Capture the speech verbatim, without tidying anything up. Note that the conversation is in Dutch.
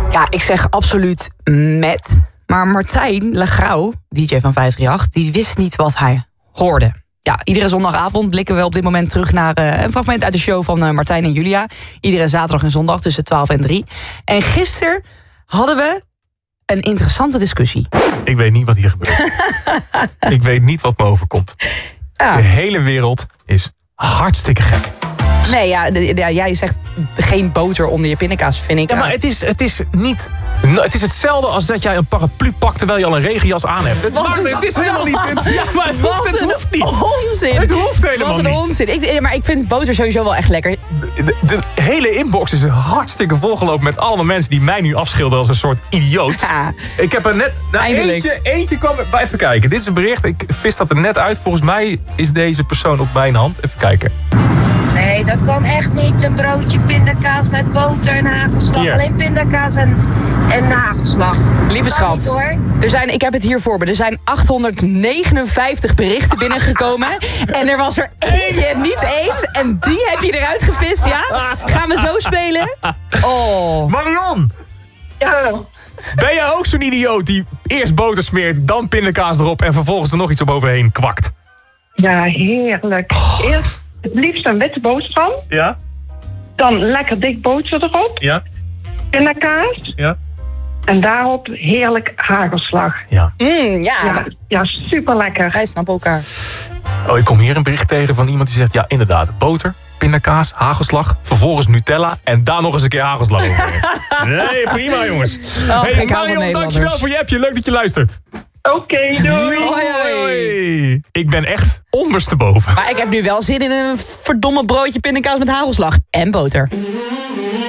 Ja, ik zeg absoluut met. Maar Martijn Legrauw, D J van vijf drie acht, die wist niet wat hij hoorde. Ja, iedere zondagavond blikken we op dit moment terug naar uh, een fragment uit de show van uh, Martijn en Julia. Iedere zaterdag en zondag tussen twaalf en drie. En gisteren hadden we een interessante discussie. Ik weet niet wat hier gebeurt. Ik weet niet wat me overkomt. Ja. De hele wereld is hartstikke gek. Nee, ja, de, ja, jij zegt geen boter onder je pindakaas, vind ik. Ja, maar het is, het is niet... Het is hetzelfde als dat jij een paraplu pakt terwijl je al een regenjas aan hebt. Het, maakt, het is helemaal niet... Het, ja, maar het hoeft, het hoeft niet. Onzin. Het hoeft helemaal Wat een niet. onzin. Ik, maar ik vind boter sowieso wel echt lekker. De, de hele inbox is hartstikke volgelopen met allemaal mensen die mij nu afschilderen als een soort idioot. Ja. Ik heb er net... Nou, Eindelijk. Eentje, eentje kwam... Even kijken. Dit is een bericht. Ik vis dat er net uit. Volgens mij is deze persoon op mijn hand. Even kijken. Nee, dat kan echt niet. Een broodje pindakaas met boter en hagelslag. Hier. Alleen pindakaas en, en hagelslag. Lieve Kan schat, niet, hoor. er zijn, ik heb het hier voor me. Er zijn achthonderdnegenenvijftig berichten binnengekomen. En er was er eentje het niet eens. En die heb je eruit gevist, ja? Gaan we zo spelen? Oh. Marion! Ja, Ben jij ook zo'n idioot die eerst boter smeert, dan pindakaas erop en vervolgens er nog iets op overheen kwakt? ja, heerlijk. Eerst het liefst een witte boterham. Ja? Dan lekker dik boter erop. Ja? Pindakaas. Ja? En daarop heerlijk hagelslag. Ja. Mm, ja. Ja, ja super lekker. Wij snappen elkaar. Oh, ik kom hier een bericht tegen van iemand die zegt... Ja, inderdaad, boter, pindakaas, hagelslag, vervolgens Nutella... en daar nog eens een keer hagelslag over. Nee, prima jongens. Oh, Hey, ik hou van Marion, Nederlanders. dankjewel voor je appje. Leuk dat je luistert. Oké, doei. Hoi, hoi. Ik ben echt ondersteboven. Maar ik heb nu wel zin in een verdomme broodje pindakaas met hagelslag. En boter.